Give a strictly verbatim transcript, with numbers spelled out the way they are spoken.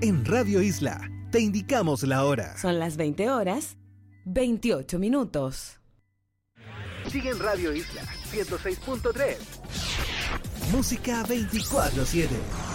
En Radio Isla, te indicamos la hora. Son las veinte horas, veintiocho minutos. Sigue en Radio Isla, ciento seis punto tres. Música veinticuatro siete.